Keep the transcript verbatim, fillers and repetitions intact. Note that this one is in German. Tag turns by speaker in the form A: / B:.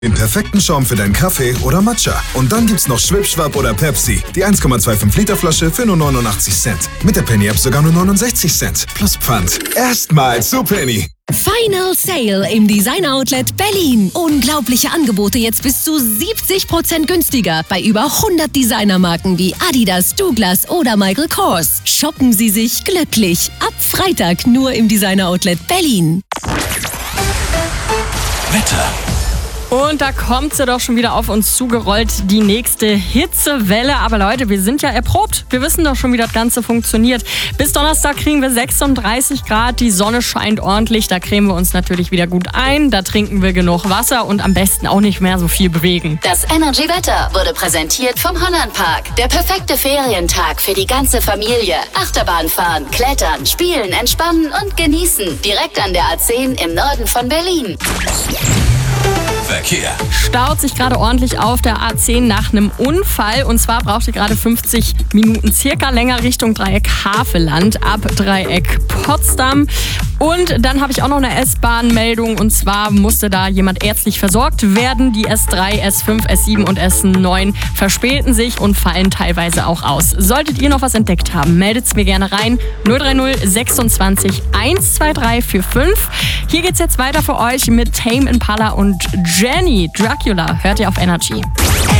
A: Den perfekten Schaum für deinen Kaffee oder Matcha. Und dann gibt's noch Schwipschwap oder Pepsi. Die eins Komma fünfundzwanzig Liter Flasche für nur neunundachtzig Cent. Mit der Penny App sogar nur neunundsechzig Cent. Plus Pfand. Erstmal zu Penny.
B: Final Sale im Designer Outlet Berlin. Unglaubliche Angebote jetzt bis zu siebzig Prozent günstiger bei über hundert Designermarken wie Adidas, Douglas oder Michael Kors. Shoppen Sie sich glücklich. Ab Freitag nur im Designer Outlet Berlin.
C: Wetter.
D: Und da kommt sie doch schon wieder auf uns zugerollt, die nächste Hitzewelle. Aber Leute, wir sind ja erprobt. Wir wissen doch schon, wie das Ganze funktioniert. Bis Donnerstag kriegen wir sechsunddreißig Grad, die Sonne scheint ordentlich. Da cremen wir uns natürlich wieder gut ein. Da trinken wir genug Wasser und am besten auch nicht mehr so viel bewegen.
E: Das Energy Wetter wurde präsentiert vom Hollandpark. Der perfekte Ferientag für die ganze Familie. Achterbahn fahren, klettern, spielen, entspannen und genießen. Direkt an der A zehn im Norden von Berlin.
C: Verkehr.
D: Staut sich gerade ordentlich auf der A zehn nach einem Unfall. Und zwar braucht ihr gerade fünfzig Minuten circa länger Richtung Dreieck Havelland ab Dreieck Potsdam. Und dann habe ich auch noch eine S-Bahn-Meldung. Und zwar musste da jemand ärztlich versorgt werden. Die S drei, S fünf, S sieben und S neun verspäten sich und fallen teilweise auch aus. Solltet ihr noch was entdeckt haben, meldet es mir gerne rein. null drei null sechsundzwanzig hundertdrei fünfundvierzig. Hier geht's jetzt weiter für euch mit Tame Impala und Jenny. Dracula hört ihr auf Energy.